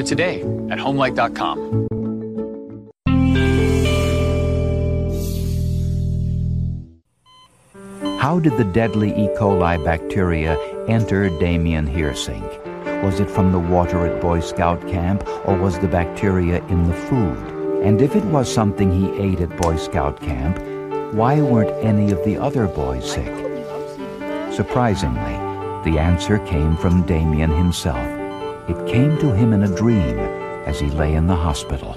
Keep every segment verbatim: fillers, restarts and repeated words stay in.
today at homelight dot com. How did the deadly E. coli bacteria enter Damien Hirsink? Was it from the water at Boy Scout camp, or was the bacteria in the food? And if it was something he ate at Boy Scout camp, why weren't any of the other boys sick? Surprisingly, the answer came from Damien himself. It came to him in a dream as he lay in the hospital.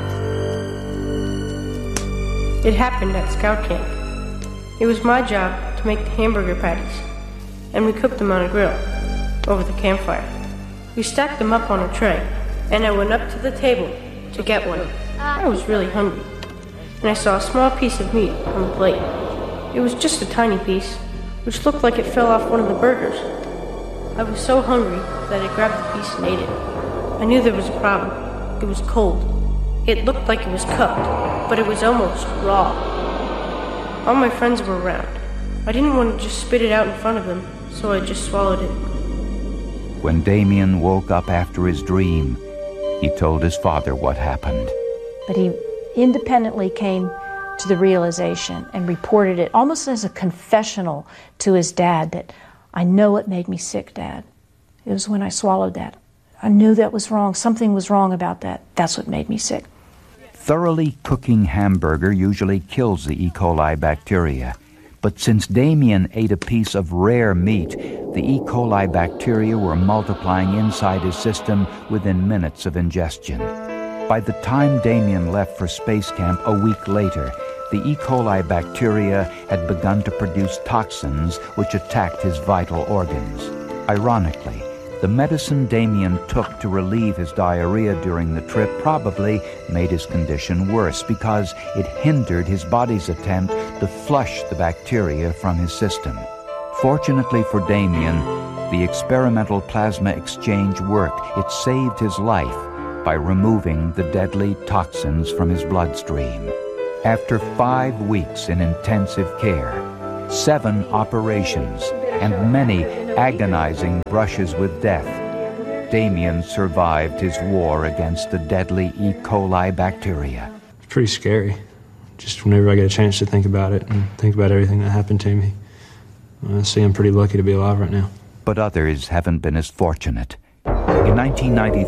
It happened at Scout camp. It was my job to make the hamburger patties, and we cooked them on a grill over the campfire. We stacked them up on a tray, and I went up to the table to get one. I was really hungry, and I saw a small piece of meat on the plate. It was just a tiny piece, which looked like it fell off one of the burgers. I was so hungry that I grabbed the piece and ate it. I knew there was a problem. It was cold. It looked like it was cooked, but it was almost raw. All my friends were around. I didn't want to just spit it out in front of them, so I just swallowed it. When Damien woke up after his dream, he told his father what happened. But he independently came to the realization and reported it almost as a confessional to his dad that, I know it made me sick, Dad. It was when I swallowed that. I knew that was wrong. Something was wrong about that. That's what made me sick. Thoroughly cooking hamburger usually kills the E. coli bacteria. But since Damien ate a piece of rare meat, the E. coli bacteria were multiplying inside his system within minutes of ingestion. By the time Damien left for space camp a week later, the E. coli bacteria had begun to produce toxins which attacked his vital organs. Ironically, the medicine Damien took to relieve his diarrhea during the trip probably made his condition worse because it hindered his body's attempt to flush the bacteria from his system. Fortunately for Damien, the experimental plasma exchange worked. It saved his life by removing the deadly toxins from his bloodstream. After five weeks in intensive care, seven operations, and many agonizing brushes with death, Damien survived his war against the deadly E. coli bacteria. It's pretty scary. Just whenever I get a chance to think about it and think about everything that happened to me, I see I'm pretty lucky to be alive right now. But others haven't been as fortunate. In nineteen ninety-three,